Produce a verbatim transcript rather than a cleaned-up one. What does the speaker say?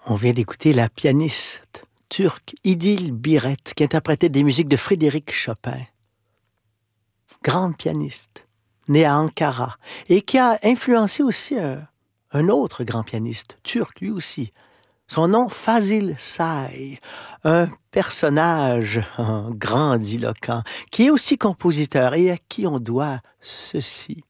On vient d'écouter la pianiste turque İdil Biret qui interprétait des musiques de Frédéric Chopin. Grande pianiste, née à Ankara et qui a influencé aussi un, un autre grand pianiste, turc lui aussi. Son nom, Fazil Say, un personnage grandiloquent qui est aussi compositeur et à qui on doit ceci.